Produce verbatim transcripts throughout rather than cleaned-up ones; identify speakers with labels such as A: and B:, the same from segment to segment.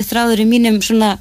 A: þráður í mínum svona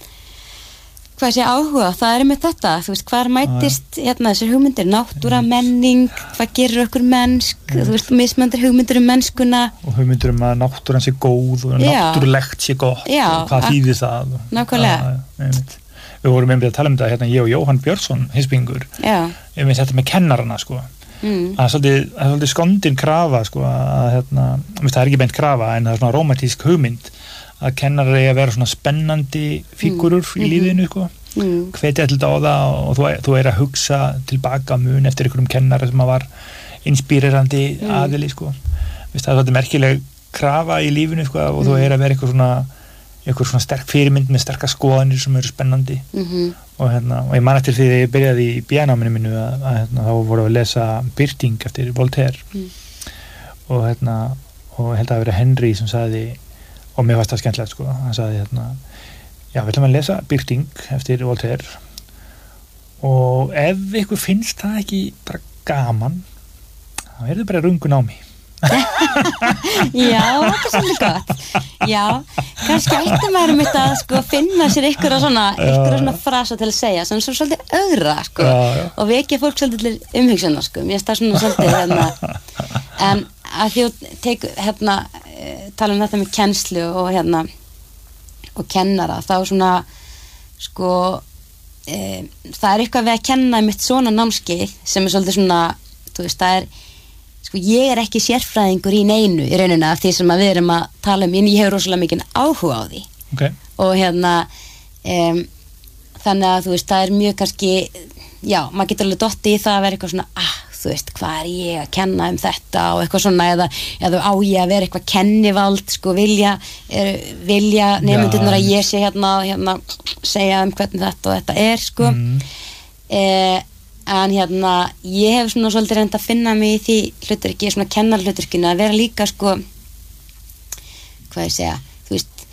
A: hvað sé áhuga, það er með þetta þú veist, hvar mætist hérna þessar hugmyndir náttúra, menning, hvað gerir okkur mennsk, mm. þú veist, mismöndir hugmyndir um mennskuna
B: og hugmyndir um að náttúran sé góð og náttúrulegt sé gott
A: Já,
B: og hvað þýðir það
A: nákvæmlega
B: að, við vorum einmitt að tala um þetta hérna, ég og Jóhann Björnsson, hispingur ég veist þetta með kennarana sko mm. að svolítið, að svolítið skondin krafa sko að hérna, það er ekki beint krafa en það er svona rómantísk hugmynd að kennarar eigi að vera svona spennandi fígurur mm. í lífinu sko mm. hvetja til það á það og þú, þú er að hugsa tilbaka mun eftir einhverjum kennara sem að var inspírerandi mm. aðili sko Vist, það er svolítið merkileg krafa í lífinu sko og mm. þú er að vera einhver svona einhver svona sterk fyrirmynd með sterkar skoðanir sem eru spennandi mm-hmm. og, hérna, og ég man eftir því þegar ég byrjaði í bíanáminu mínu að, að hérna, þá voru að lesa Byrting eftir Voltaire mm. og hérna og held að vera Henry sem sagði og mér fannst það skemmtilegt sko hann sagði hérna já, við ætlum að lesa Byrting eftir Voltaire og ef ykkur finnst það ekki bara gaman þá er það bara rungun á mig
A: Já, það er svolítið gott Já, kannski ætti maður um þetta að sko finna sér ykkur og svona ykkur og svona frasa til að segja sem svo svolítið öðra sko já, já. Og vekja fólk svolítið til umhugsunar sko mér finnst það svona svolítið hérna en að því að tek hérna tala um þetta með kennslu og hérna og kennara þá svona sko e, það er eitthvað við að kenna mitt svona námskeið sem er svolítið svona þú veist það er sko ég er ekki sérfræðingur í neinu í raunina af því sem að við erum að tala um en ég hefur rosalega mikinn áhuga á því
B: okay.
A: og hérna um, þannig að þú veist það er mjög kannski já, maður getur alveg dottið í það að vera eitthvað svona ah, þú veist, hvað er ég að kenna um þetta og eitthvað svona, eða, eða á ég að vera eitthvað kennivald, sko, vilja er, vilja nemendurnar að ég sé hérna, hérna, segja um hvernig þetta og þetta er, sko mm. eh, en hérna ég hef svona svolítið reynd að finna mig í því hlutverki, svona kennarhlutverkinu að vera líka, sko hvað ég segja, þú veist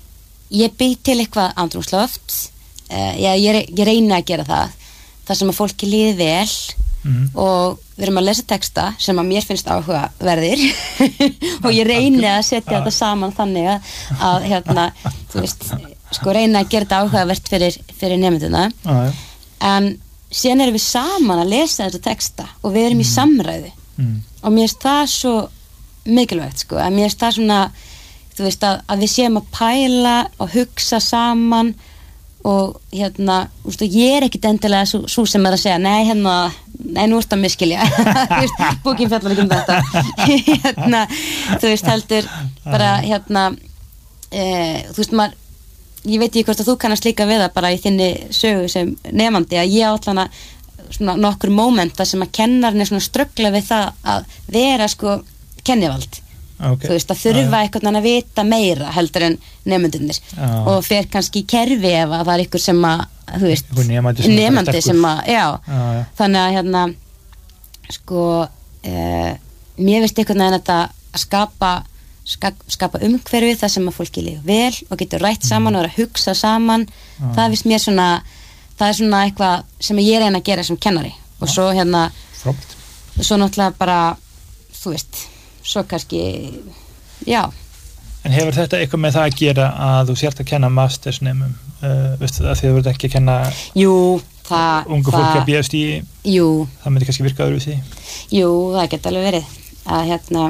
A: ég bý til eitthvað andrúmsloft eh, ég, ég, ég reyni að gera það þar sem að fólki líði vel mm. og við erum að lesa texta sem að mér finnst áhugaverðir og ég reyni að setja þetta saman þannig að, að hérna, þú veist, sko reyna að gera þetta áhugavert fyrir, fyrir nemenduna
B: ah,
A: en síðan erum við saman að lesa þetta texta og við erum mm. í samræðu
B: mm. og
A: mér finnst það svo mikilvægt, sko, að mér finnst það svona þú veist, að, að við séum að pæla og hugsa saman og hérna, ústu, ég er ekkit endilega svo, svo sem er að segja, nei hérna nei, nú ertu að miskilja bókin fjallar ekki um þetta hérna, þú veist, heldur bara hérna e, þú veist, maður ég veit ekki hvort að þú kannast líka við það bara í þinni sögu sem nefandi að ég átlan að svona nokkur mómenta sem að kennarinn er svona ströggla við það að vera sko kennivald
B: okay.
A: þú veist, að þurfa eitthvað að vita meira heldur en nemendurnir
B: ah.
A: og fer kannski í kerfi ef að það er ykkur sem að þú veist,
B: nemandi sem,
A: nemandi sem að já,
B: ah, ja.
A: þannig að hérna sko eh, mér veist eitthvað að þetta að skapa skapa, skapa umhverfi þar sem að fólki líður vel og getur rætt saman mm. og er að hugsa saman ah. það finnst mér svona það er svona eitthvað sem ég er að gera sem kennari og ah. svo hérna
B: Frábært.
A: svo náttúrulega bara þú veist, svo kannski já.
B: En hefur þetta eitthvað með það að gera að þú sért að kenna mastersnemum uh, veistu það, því þú verður ekki að kenna
A: jú, það
B: ungu
A: það,
B: fólki að bíðast í
A: jú,
B: það myndi kannski virka öðru við því
A: jú, það geti alveg verið að hérna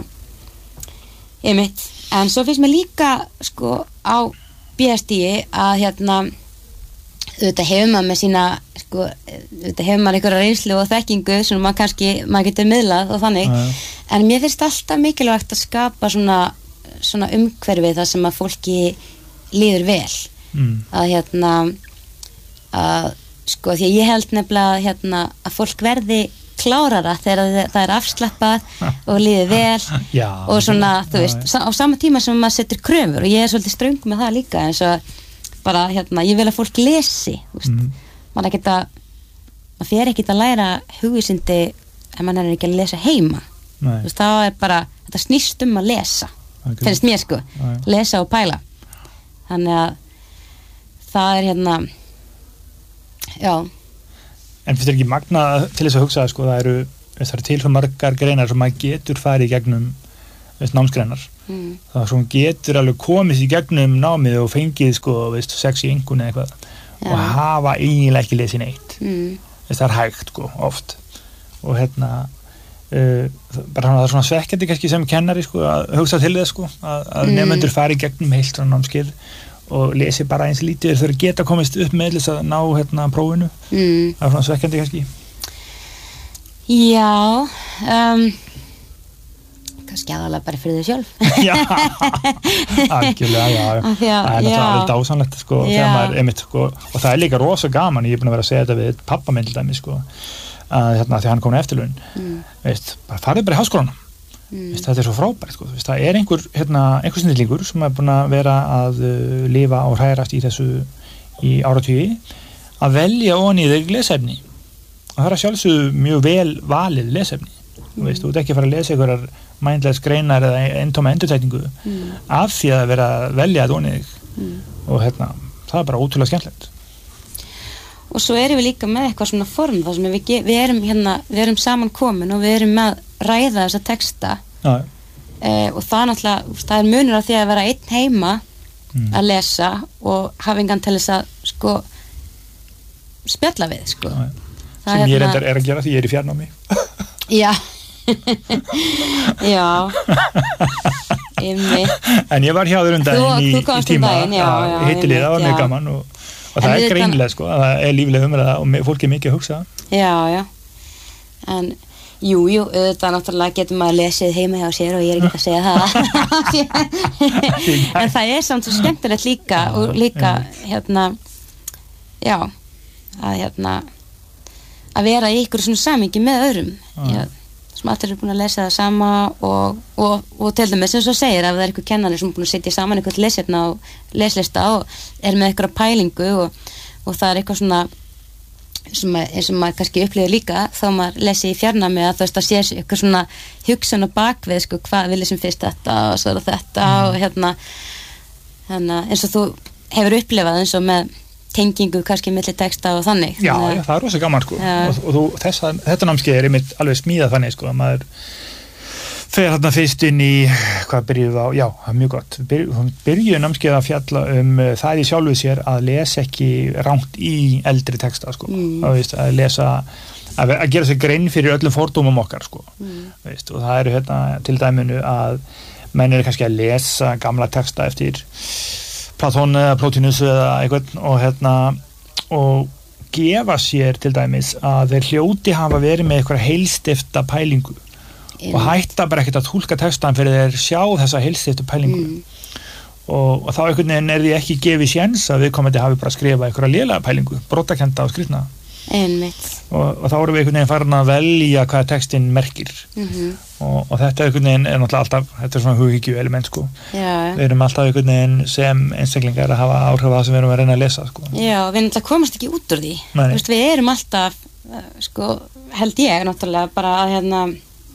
A: einmitt, en svo finnst mér líka sko á bíðastigi að hérna auðvitað hefur maður með sína sko, auðvitað hefur maður einhverja reynslu og þekkingu sem maður kannski, maður getur miðlað og þannig,
B: ja.
A: en mér finnst alltaf mikilvægt að skapa svona, svona umhverfi þar sem að fólki líður vel
B: mm.
A: að hérna að sko, því að ég held nefnilega hérna að fólk verði klárara þegar það er afslappað og líður vel
B: já,
A: og svona,
B: já,
A: þú veist, á sama tíma sem maður setur kröfur og ég er svolítið ströng með það líka eins og bara, hérna, ég vil að fólk lesi mm. maður ekkert að maður fer ekkert að læra hugvísindi ef maður er ekki að lesa heima þú veist, þá er bara, þetta snýst um að lesa okay. finnst mér sko
B: Nei.
A: lesa og pæla þannig að það er hérna já
B: En finnst þér ekki magna til þess að hugsa sko, það eru, það eru til svo margar greinar sem maður getur farið í gegnum veist, námsgreinar mm. þá svo getur alveg komist í gegnum námið og fengið sko, veist, sex í engun eða eitthvað ja. Og hafa eiginlega ekki lesið neitt mm. það er hægt sko, oft og hérna uh, bara það er svona svekkjandi kannski sem kennari sko, að hugsa til þess sko, að, að mm. nefnendur fari í gegnum heilt svona námskeið og lesi bara eins lítið þau geta komist upp með þess að ná hérna prófinu mm. það er svona svekkjandi kannski
A: Já um, kannski aðalega bara fyrir þau sjálf
B: Já, algjörlega já, já. það er náttúrulega alveg dásanlegt sko, þegar maður einmitt sko, og það er líka rosa gaman, ég er búin að vera að segja þetta við pappa minn til dæmis sko, að hérna, þegar hann kom í eftirlaun mm. veist, bara farið bara í háskólanum mm. veist, þetta er svo frábært sko, veist, það er einhver hérna, einhver snillingur sem er búin að vera að uh, lifa og hrærast í þessu í áratugi að velja onni í þau lesefni og það er að sjálfsögðu mjög vel valið lesefni mm. veist, þú ert ekki að fara að lesa einhverjar mindless greinar eða eintóma endurtækningu mm. af því að vera að velja að onni þig mm. og hérna, það er bara ótrúlega skemmtilegt
A: og svo erum við líka með eitthvað svona form þar sem við, við erum hérna, við erum saman komin og við erum með ræða þessa texta
B: ja.
A: eh, og það er náttúrulega, það er munur á því að vera einn heima mm. að lesa og hafa engan til þess að sko spjalla við sko
B: ja. sem ég reyndar er að gera því ég er í fjarnámi
A: já já
B: en ég var hjá þér um daginn í, í tíma hittilið, það var mjög gaman og, og það er greinlega sko, það er lífleg umræða og fólk er mikið að hugsa
A: já, já en jú, jú, auðvitað náttúrulega getur maður lesið heima hjá sér og ég er ekki að segja það en það er samt svo skemmtilegt líka já, og líka hérna já, að hérna að vera í ykkur svona samingi með öðrum já sem allir eru búin að lesa það sama og, og, og til dæmis eins og segir ef það er eitthvað kennari sem er búin að setja saman eitthvað lesefna og leslista og er með eitthvað pælingu og, og það er eitthvað svona sem að, eins og maður kannski upplifir líka þá maður lesi í fjarnámi að þú veist að sé eitthvað svona hugsun og bakvið sko hvað vil ég sem fyrst þetta og svo er þetta mm. og hérna þannig eins og þú hefur upplifað eins og með tengingu kannski milli texta og þannig
B: já, já, það er rosa gaman sko og, og þú, þessa, þetta námskeið er einmitt alveg smíðað þannig sko að maður fer hérna fyrst inn í hvað byrjuðu á, já, það er mjög gott byrjuðu byrju námskeið að fjalla um uh, það í sjálfu sér að lesa ekki rangt í eldri texta sko mm. að, veist, að lesa að, að gera sér grein fyrir öllum fordómum okkar sko mm. veist, og það eru hérna til dæminu að menn eru kannski að lesa gamla texta eftir Platón eða Plotinus eða eitthvað og hérna og gefa sér til dæmis að þeir hljóti hafa verið með eitthvað heilstifta pælingu mm. og hætta bara ekkert að tólka textan fyrir þeir sjá þessa heilstiftu pælingu mm. og, og þá einhvern veginn er því ekki gefið séns að viðkomandi hafi bara skrifað eitthvað lélega pælingu, brotakennda og skrifna
A: einmitt
B: og, og þá erum við einhvern veginn farin að velja hvað textin merkir mm-hmm. og, og þetta einhvern veginn er náttúrulega alltaf þetta er svona hughyggju element sko
A: já.
B: Við erum alltaf einhvern veginn sem einstaklingar að hafa áhrif á það sem við erum að reyna að lesa sko
A: já, við náttúrulega komast ekki út úr því Vist, við erum alltaf sko, held ég náttúrulega bara að hérna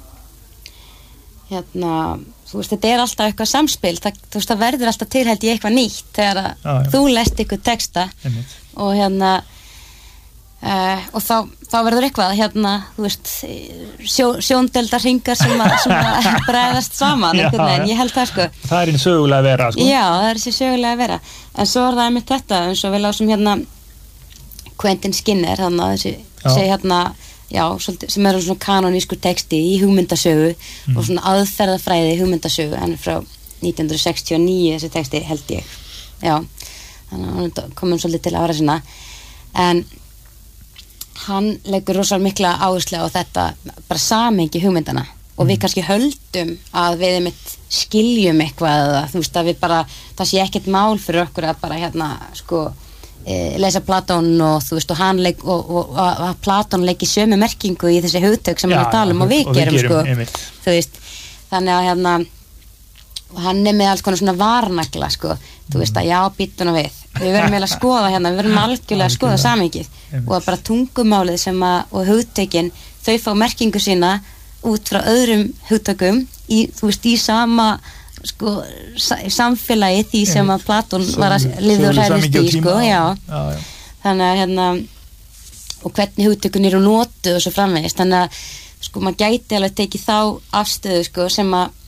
A: hérna þú veist, þetta er alltaf eitthvað samspil það, þú veist, það verður alltaf til held ég eitthvað nýtt þegar að já, já. Þú lest eitthvað texta
B: Einmitt.
A: Og hérna Uh, og þá, þá verður eitthvað hérna, þú veist sjó, sjóndeldar hringar sem að, sem að bregðast saman já, en ég held það sko
B: það er einn sögulega að vera sko
A: já, það er þessi sögulega að vera en svo er það einmitt þetta eins og við lásum hérna Quentin Skinner þannig að þessi, þessi hérna já, svolítið, sem eru svona kanonískur texti í hugmyndasögu mm. og svona aðferðafræði hugmyndasögu en frá nítján hundruð sextíu og níu þessi texti held ég já, þannig að komum svolítið til ára sinna en hann leggur rosalega mikla áherslu á þetta bara samhengi hugmyndana og mm. við kannski höldum að við einmitt skiljum eitthvað eða þú veist að við bara, það sé ekkert mál fyrir okkur að bara hérna sko e, lesa Platón og þú veist og hann legg og, og, og að Platón leggi sömu merkingu í þessi hugtök sem við talum og við gerum sko
B: einmitt.
A: Þú veist, þannig að hérna og hann er með alls konar svona varnagla sko, þú veist að já, býtun og við við verðum vel að skoða hérna, við verðum algjörlega að skoða samhengið og að bara tungumálið sem að, og hugtökin þau fá merkingu sína út frá öðrum hugtökum í, þú veist, í sama sko, samfélagi því sem að Platón var að liða og hræðist í sko, já.
B: Já, já
A: þannig að hérna og hvernig hugtökun eru notuð og svo framvegist, þannig að sko, maður gæti alveg tekið þá afstöðu sko, sem að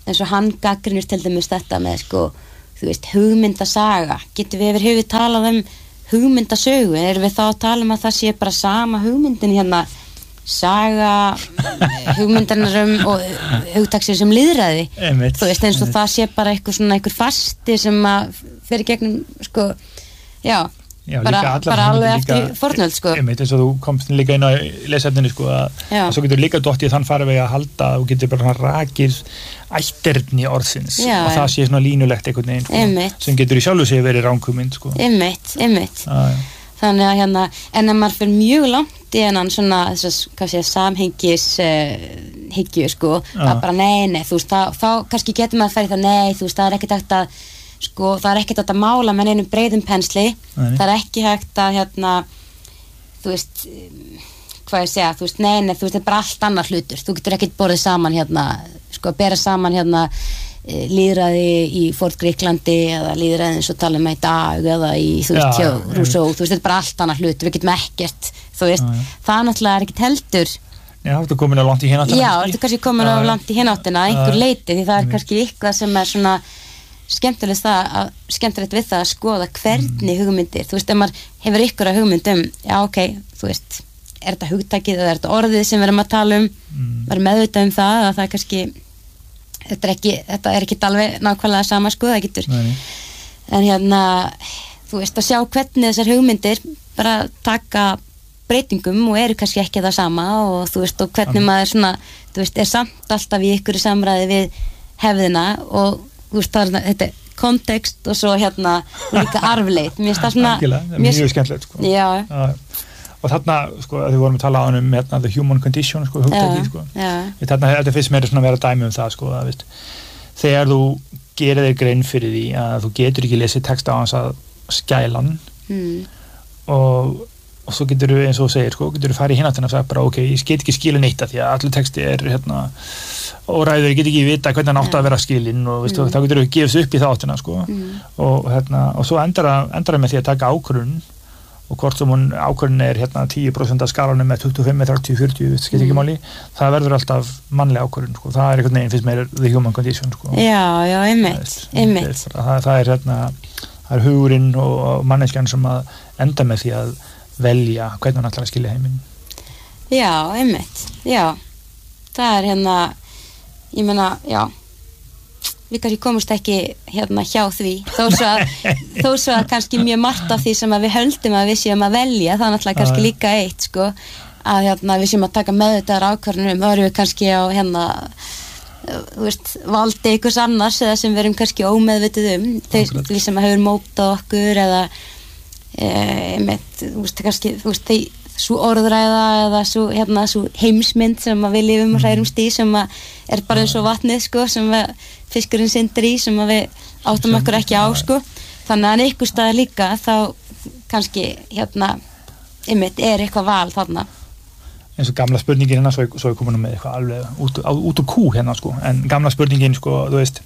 A: eins og hann gagnrýnir til dæmis þetta með sko, þú veist, hugmyndasaga getum við yfir höfuð talað um hugmyndasögu, erum við þá að tala um að það sé bara sama hugmyndin hérna saga hugmyndanar um og hugtaksir sem lýðræði
B: Einmitt,
A: þú veist eins og
B: einmitt.
A: það sé bara eitthvað svona eitthvað fasti sem að fyrir gegnum sko, já,
B: Já,
A: bara,
B: líka allar
A: bara alveg
B: hugmyndir
A: eftir
B: líka-
A: fornöld sko
B: Einmitt, eins og þú komst líka inn á lesefninu sko að
A: Já.
B: að svo getur líka dottið þann farveg að halda og getur bara svona rakið ætterni orðsins
A: Já,
B: og það
A: já.
B: sé svona línulegt einhvern veginn sko,
A: Einmitt.
B: sem getur í sjálfu sig verið rangumynd sko.
A: einmitt, einmitt
B: Já, já.
A: þannig að hérna, en ef maður fyrir mjög langt í hennan svona þessas, hvað sé, samhengis uh, hyggju sko,
B: Já.
A: það bara nei, nei, þú veist, þá, þá kannski getur maður að fara í það, nei, þú veist, það er ekkert hægt að sko, það er ekkert hægt að mála með einum breiðum pensli,
B: Nei.
A: það er ekki hægt að hérna, þú veist um, hvað ég segja, þú veist, nei, nei, þú veist, þetta er bara allt annar hlutur, þú getur ekkert borðið saman hérna, sko, bera saman hérna lýðræði í Fort Gríklandi eða lýðræði eins og tala um í dag eða í, þú veist,
B: Já,
A: hjá
B: já,
A: Rousseau, þú veist, þetta er bara allt annað hlut, við getum ekkert, þú veist,
B: Já, já.
A: það náttúrulega er ekkert heldur,
B: Já, þú ert komin á langt í hináttina
A: já, þetta er kannski komin á langt í hináttina, einhver
B: Já.
A: leiti, því það er
B: Einmitt.
A: kannski eitthvað sem er svona skemmtilegt það, að, skemmtilegt við það að skoða hvernig hugmyndir, þú veist, ef maður hefur ykkur að hugmyndum, já, ok, þú veist, er þetta hugtakið eða er þetta orðið sem við erum að tala um,
B: Mm.
A: maður er meðvitað um það, að það er kannski, þetta er ekki, þetta er ekki alveg nákvæmlega sama sko, það getur,
B: Nei, nei.
A: en hérna, þú veist, að sjá hvernig þessar hugmyndir bara taka breytingum og eru kannski ekki það sama og þú veist, og hvernig
B: Amen.
A: maður svona, þú veist, er samt alltaf í ykkur samræði við hefðina og þú veist, það er svona, þetta er kontekst og svo hérna líka arfleit, mér finnst það svona
B: Algjörlega, það er
A: mér-
B: mjög skemmtilegt sko.
A: já,
B: Já. Og þarna, sko, að við vorum að tala um hérna, the human condition, sko, hugtaki,
A: já,
B: sko.
A: já,
B: Við Þarna, þetta finnst mér svona að vera dæmi um það, sko, að, veist, þegar þú gerir þér grein fyrir því að þú getur ekki lesið texta á hans að skæla hann
A: mm,
B: og, og svo getur þú, eins og þú segir, sko, getur þú farið í hináttina og sagt bara, ok, ég get ekki skilin eitt af því að allir texti er, hérna, óræður, ég get ekki vita hvernig hann átt að vera skilin og, veist,
A: Mm.
B: og þá getur þú gefist upp í það áttina, sko,
A: mm,
B: og, hérna, og svo endar það endar það með því að taka ákvörðun og hvort sem hún ákvörðun er hérna tíu prósent af skalanum með tuttugu og fimm, þrjátíu, fjörutíu, skil ekki
A: Mm.
B: máli, það verður alltaf mannlega ákvörðun, sko, það er einhvern veginn finnst mér the human condition, sko.
A: já, já,
B: Það
A: einmitt,
B: er-
A: einmitt,
B: það, það er hérna það er hugurinn og, og manneskjan sem að enda með því að velja hvernig hann ætlar að skilja heiminn.
A: já, einmitt, já, það er hérna, ég meina, já, við kannski komumst ekki hérna hjá því, þó svo að, þó svo að kannski mjög margt af því sem að við höldum að við séum að velja, það er náttúrulega kannski
B: Já, já.
A: líka eitt, sko, að hérna við séum að taka meðvitaðar ákvarðanir, þá erum við kannski á hérna, þú veist, valdi ykkur annars eða sem við erum kannski ómeðvitið um, þeir
B: Akkurat.
A: því sem að hefur mótað okkur eða e, með, þú veist, kannski, þú veist, þeir svo orðræða eða svo, hérna, svo heimsmynd sem að við lifum og hrærumst í sem að er bara eins og vatnið sko, sem að fiskurinn syndir í sem að við áttum okkur ekki á sko. Þannig að einhver staðar líka þá kannski hérna einmitt er eitthvað val þarna.
B: Eins og gamla spurningin hérna, svo ég, svo ég komin með eitthvað alveg út, á, út úr kú hérna, sko, en gamla spurningin, sko, þú veist,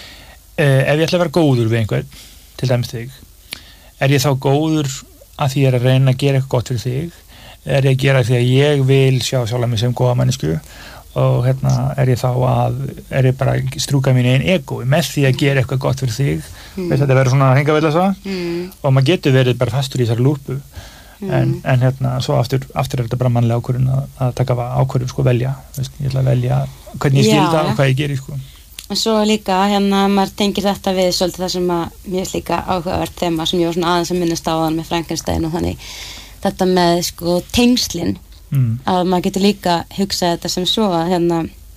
B: eh, ef ég ætla að vera góður við einhver, til dæmis þig, er ég þá góður að því ég er að reyna að gera eitthvað gott fyrir þig, er ég að gera því að ég vil sjá sjálf mig sem góða mannesku og hérna er ég þá að er ég bara að strúka mín einn ego með því að gera eitthvað gott fyrir þig mm. veist þetta verður svona hengavilla
A: mm.
B: og maður getur verið bara fastur í þessar lúpu
A: mm.
B: en, en hérna svo aftur, aftur er þetta bara mannlega ákvörðun að, að taka ákvörðun sko velja veist, ég ætla að velja hvernig ég skil það og hvað ég geri sko.
A: Og svo líka hérna maður tengir þetta við svolítið það sem að mér er líka áhugavert þema sem ég var svona aðeins að minnast á þann með Frankenstein og þannig þetta með sko tengslin mm. að maður getur líka hugsað þetta sem svo að hérna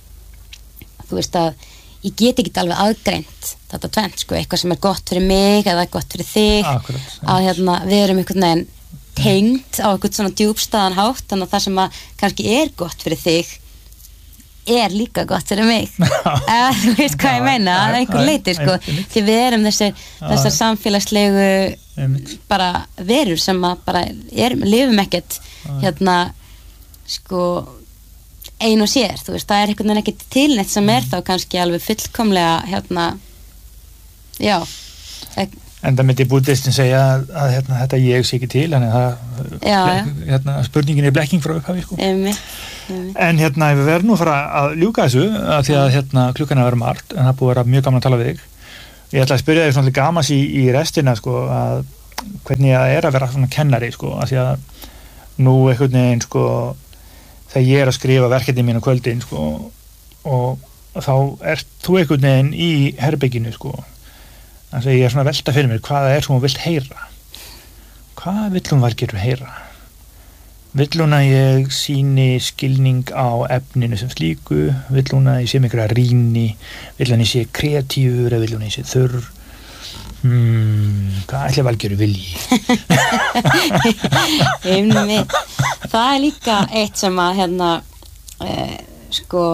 A: þú veist að ég get ekki alveg aðgreint þetta tvent sko, eitthvað sem er gott fyrir mig eða gott fyrir þig
B: Akkurat,
A: að hérna við erum einhvern veginn tengd á einhvern svona djúpstæðan hátt þannig að það sem að kannski er gott fyrir þig er líka gott fyrir mig eða þú veist hvað ég meina að einhver leiti sko, því við erum þessar þessar samfélagslegu bara verur sem að bara erum, lifum ekkert hérna sko ein og sér, þú veist, það er einhvern veginn ekkert tilnett sem er þá kannski alveg fullkomlega hérna já ek,
B: en það myndi búddistin segja að, að hérna, þetta ég sé ekki til þannig að
A: já,
B: hérna, spurningin er blekking frá upphafi sko.
A: Einmitt, einmitt.
B: En hérna við verðum nú að fara að ljúka þessu að því að hérna, klukkan er að vera margt en það búið að vera mjög gaman að tala við þig ég ætla að spyrja þig svona gamans í, í restina sko, að hvernig það er að vera svona kennari sko, að því að nú einhvern veginn sko, þegar ég er að skrifa verkefni mín á kvöldin sko, og þá ert þú einhvern veginn í herberginu sko. Þannig að ég er svona að velta fyrir mér hvað það er sem hún vill heyra hvað vill hún Valgerður heyra vill hún að ég sýni skilning á efninu sem slíku vill hún að ég sé með einhverja rýni vill hún að ég sé kreatífur eða vill hún að ég sé þurr hmm, hvað ætli Valgerður vilji
A: Einmitt. Það er líka eitt sem að hérna eh, sko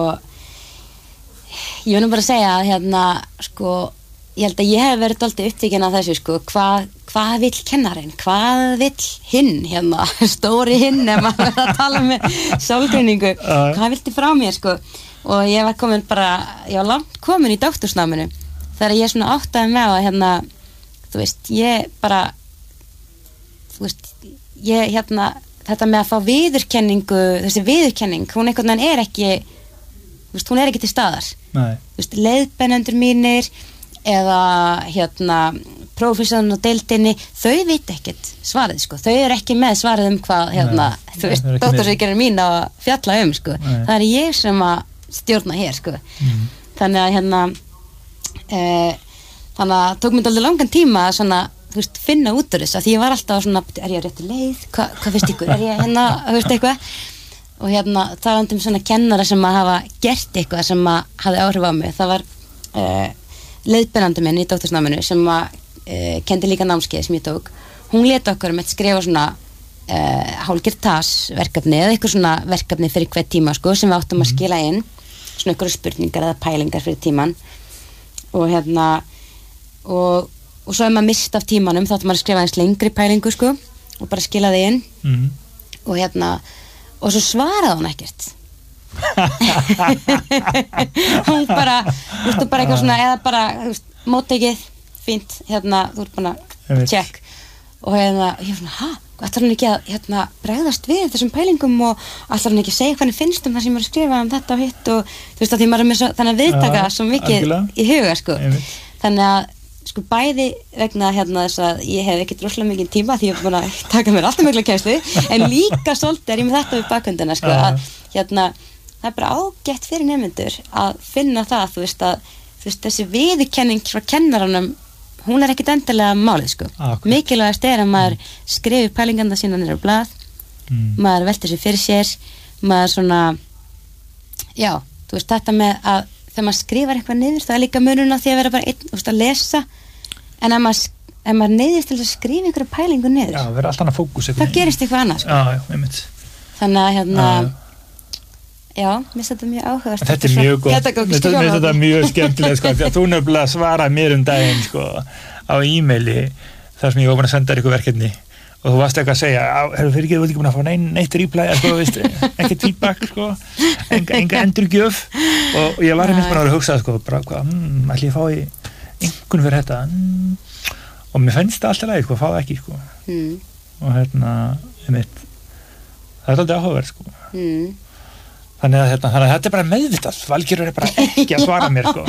A: ég vil nú bara segja að hérna sko ég held að ég hef verið dálítið upptekin af þessu sko, hvað, hvað vill kennarinn, hvað vill hinn hérna, stóri hinn ef maður verður að tala með sálgreiningu, uh. hvað vilti frá mér sko, og ég var komin bara, ég var langt komin í doktorsnáminu, þegar ég svona áttaði með að hérna, þú veist, ég bara, þú veist, ég hérna, þetta með að fá viðurkenningu, þessi viðurkenning, hún einhvern veginn er ekki, þú veist, hún er ekki til staðar,
B: Nei.
A: Þú veist, leiðbeinendur mínir, eða hérna prófessorinn og deildinni, þau veit ekkert svarið sko, þau eru ekki með svarið um hvað hérna, Nei, þú veist, doktorsritgerðin mín á að fjalla um sko, Nei. Það er ég sem að stjórna hér sko, mm. þannig að hérna e, þannig að tók mér alveg langan tíma að svona, þú veist, finna út úr þess að því ég var alltaf svona, er ég á réttu leið, Hva, hvað finnst ykkur, er ég hérna, þú veist eitthvað og hérna talandi um svona kennara sem að hafa gert eitthvað sem að hafði áhrif á mig, það var e, leiðbeinandi minn í doktorsnáminu sem að e, kendi líka námskeið sem ég tók hún lét okkur með að skrifa svona e, hálfgerð tas verkefni eða eitthvað svona verkefni fyrir hvert tíma sko, sem við áttum að skila inn svona eitthvað spurningar eða pælingar fyrir tíman og hérna og, og svo ef maður mist af tímanum þá áttum maður að skrifa eins lengri pælingu sko, og bara skila það inn mm. og hérna og svo svaraði hún ekkert hún bara þú veist, þú bara eitthvað svona eða bara, þú veist, móttekið fínt, hérna, þú ert bara check og hérna, ég svona, ha, ætlar hún ekki að hérna, bregðast við þessum pælingum og ætlar hún ekki að segja hvað henni finnst um það sem ég er að skrifa um þetta og hitt og þú veist, að því maður er með svo, þannig að viðtaka svo mikið algjörlega. Í huga, sko Einmitt. Þannig að, sko, bæði vegna hérna þess að ég hef ekkert rosalega mikið tíma því ég er búin að taka mér alltaf mikla kænslu en líka svolítið er ég með þetta við bakhöndina, sko, að hérna það er bara ágætt fyrir nemendur að finna það, þú veist að þú veist, þessi viðurkenning frá kennaranum hún er ekkit endilega málið sko ah, okay. mikilvægast er að maður mm. skrifir pælingarna sína niður á blað mm. maður veltir sér fyrir sér maður svona já, þú veist, þetta með að þegar maður skrifar eitthvað niður, það er líka munurinn á því að vera bara einn, þú veist, að lesa en ef maður, ef maður neyðist til að skrifa einhverja pælingu niður
B: já, vera alltaf annað fókus
A: það gerist eitthvað annað sko.
B: já, já,
A: þannig að hérna já, Já, mér finnst þetta mjög áhugavert.
B: Þetta er mjög gott, mér finnst þetta mjög skemmtilega sko, því að þú nefnilega svaraði mér um daginn sko, á e-maili þar sem ég var búin að senda ykkur verkefni og þú varst eitthvað að segja, herru fyrir ekki, þú ert ekki búin að fá neinn neitt reply, sko, veist, ekkert feedback sko, enga, enga endurgjöf og, og ég var einmitt búin að vera að hugsa sko, bara hvað, hm, ætli ég fái einhvern fyrir þetta hm, og mér finnst það alltaf leið, sko, fá það ekki sko mm. og hérna, einmitt það er alltaf áhugavert sko mm. Þannig að, hérna, þannig að þetta er bara meðvitað Valgerður er bara ekki að svara mér sko.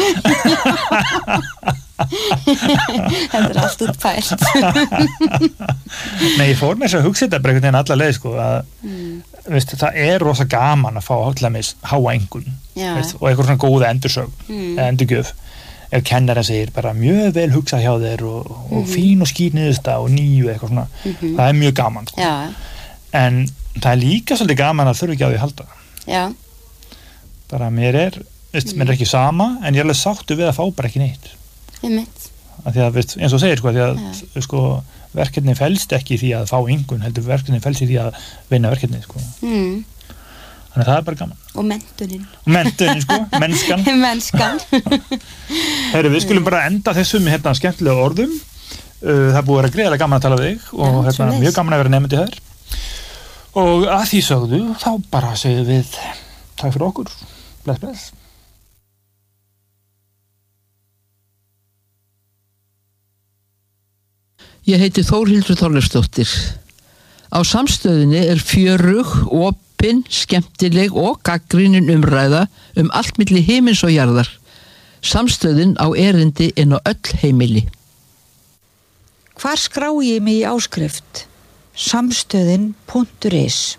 A: Þetta er allt útpælt
B: Nei, ég fór með þess að hugsa þetta bara einhvern veginn alla leið sko, að, mm. veist, það er rosa gaman að fá hálfleimis háa engun veist, og eitthvað svona góða endursögn mm. endurgjöf ef kennarinn segir bara mjög vel hugsað hjá þér og, og mm. fín og skýr niðursta og nýju eitthvað svona mm-hmm. það er mjög gaman sko. En það er líka svolítið gaman að þurfa ekki á því að halda
A: Já
B: bara mér er, veist, mm. mér er ekki sama en ég er alveg sáttu við að fá bara ekki neitt
A: einmitt
B: að því að, veist, eins og segir sko, því að ja. sko, verkefni felst ekki í því að fá engun heldur verkefni felst í því að vinna verkefni sko. mm. þannig að það er bara gaman
A: og mentunin
B: og mentunin sko, mennskan
A: mennskan
B: Heru, við skulum bara enda þessum hérna skemmtilega orðum uh, það er búið að vera greiðlega gaman að tala við þig og ja, hérna, mjög gaman að vera nefndi þær og að því sögðu þá bara segjum við takk fyrir okkur bless bless
C: Ég heiti Þórhildur Þorleifsdóttir. Á Samstöðinni er fjörug, opin, skemmtileg og gagnrýnin umræða um allt milli himins og jarðar. Samstöðin á erindi inn á öll heimili.
D: Hvar skrái ég mig í áskrift? Samstöðin punktur is.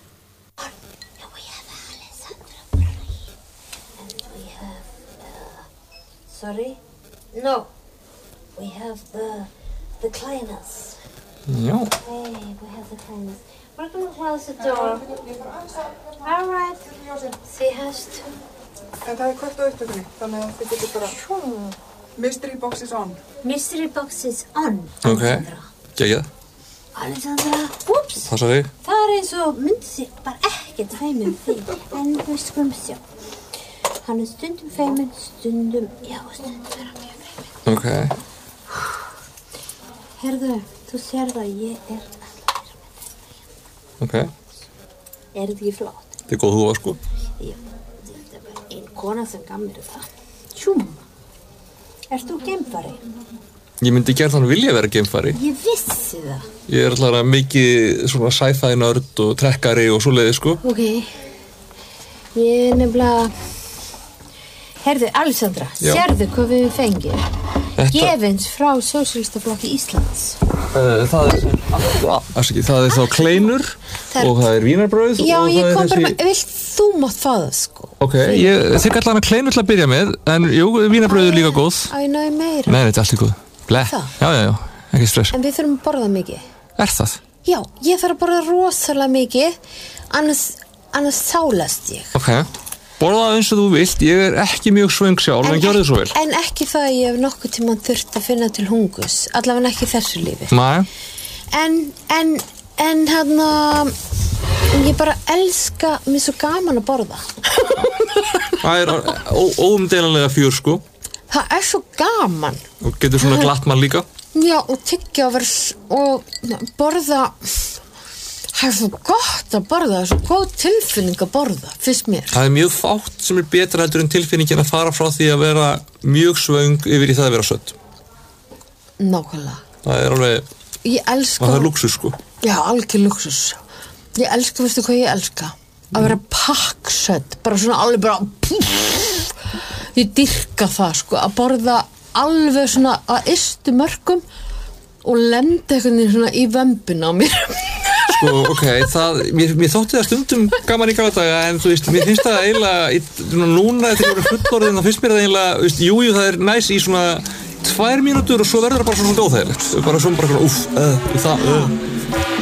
E: Sorry? No. We have the the cleaners.
F: No.
E: Hey, we have the cleaners. We're gonna close the door. All right. She has to.
G: En það er kvöld á upptökunni, þannig að þið getur bara...
E: Sure.
G: Mystery box is on.
E: Mystery box is on.
F: Ok, geggjað.
E: Alexandra, whoops.
F: Passa þig.
E: Það er eins og myndi sig bara ekkert feiminn þig. En við skulum sjá. Hann er stundum feiminn, stundum, já, stundum er hann mjög feiminn.
F: Ok.
E: Herðu, þú sér það, ég er að læra með þetta.
F: Ok.
E: Er þetta ekki flott?
F: Þetta er góð húfa, sko.
E: Já, þetta var ein kona sem gaf mér það. Tjúm. Ert þú geimfari?
F: Ég myndi gjarnan vilja vera geimfari.
E: Ég vissi það.
F: Ég er alltaf mikið svona sci-fi nörd og trekkari og svoleiði, sko.
E: Ok. Ég er nefnilega... Herðu, Alexandra,
F: Já.
E: sérðu hvað við fengið?
F: Þetta-
E: Gefins frá Sósíalistaflokki Íslands.
F: Uh, það er... Afsakið, það er þá kleinur
E: Það er-
F: og það er vínarbrauð
E: Já,
F: og
E: ég
F: það er
E: kom bara
F: þessi...
E: með... Vilt þú mátt fá það, sko?
F: Ok, ég þykk allan að kleinu til að byrja með, en jú, vínarbrauð er líka góð.
E: Á, ég náði meira.
F: Nei, þetta er allt í góð. Ble.
E: Það?
F: Já, já, já, ekki stress.
E: En við þurfum að borða mikið.
F: Er það?
E: Já, ég þarf að borða rosalega mikið, annars, annars sálast ég.
F: Ok. Borða eins og þú vilt, ég er ekki mjög svöng sjálf, en, en gjörðu svo vel.
E: En ekki það að ég hef nokkuð tímann þurft að finna til hungus, allavega ekki í þessu lífi.
F: Nei.
E: En, en, en hérna, ég bara elska, mér er svo gaman að borða.
F: Það er óumdeilanlega fjör, sko.
E: Það er svo gaman.
F: Og getur svona glatt mann líka.
E: Já, og tyggja og vera, s- og borða, það er svo gott að borða, það er svo góð tilfinning að borða, fyrst mér.
F: Það er mjög fátt sem er betra heldur en tilfinningin að fara frá því að vera mjög svöng yfir í það að vera sött.
E: Nákvæmlega.
F: Það er alveg,
E: Ég elska...
F: það er luxus, sko.
E: Já, algjör luxus. Ég elska, veistu hvað ég elska? Að vera pakksött, bara svona alveg bara púff. Ég dyrka það, sko, að borða alveg svona að ystu mörkum og lenda einhvern veginn svona í vömbina á mér.
F: Sko, ok, það, mér, mér þótti það stundum gaman í gamla daga, en þú veist, mér finnst það eiginlega, í- svona núna þegar ég verið fullorðin, þá finnst mér það eiginlega, þú veist, jú, jú, það er næs í svona tvær mínútur og svo verður það bara svona óþægilegt, bara svona bara svona, úff, uh, það, uh.